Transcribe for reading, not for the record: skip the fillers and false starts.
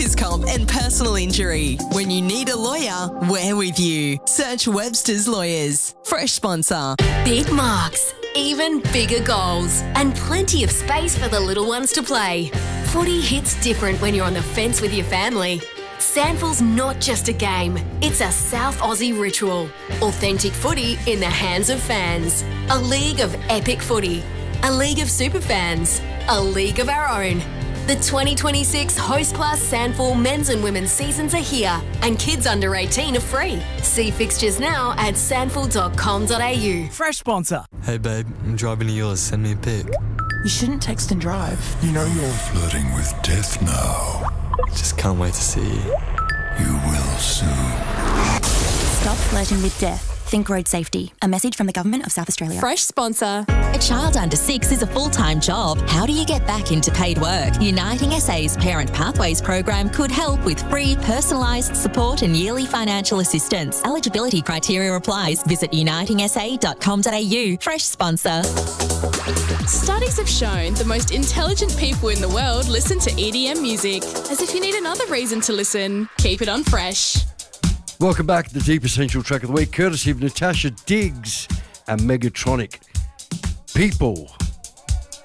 workers' comp and personal injury. When you need a lawyer, we're with you. Search Webster's Lawyers. Fresh sponsor. Big marks, even bigger goals, and plenty of space for the little ones to play. Footy hits different when you're on the fence with your family. Sandful's not just a game, it's a South Aussie ritual. Authentic footy in the hands of fans. A league of epic footy. A league of super fans. A league of our own. The 2026 Host Class Sandful men's and women's seasons are here, and kids under 18 are free. See fixtures now at sandful.com.au. Fresh sponsor. Hey babe, I'm driving to yours. Send me a pic. You shouldn't text and drive. You know you're flirting with death now. Just can't wait to see you. You will soon. Stop flirting with death. Think road safety. A message from the Government of South Australia. Fresh sponsor. A child under 6 is a full-time job. How do you get back into paid work? Uniting SA's Parent Pathways program could help with free, personalised support and yearly financial assistance. Eligibility criteria applies. Visit unitingsa.com.au. Fresh sponsor. Studies have shown the most intelligent people in the world listen to EDM music. As if you need another reason to listen, keep it on Fresh. Welcome back to the Deep Essential Track of the Week, courtesy of Natasha Diggs and Megatronic. People.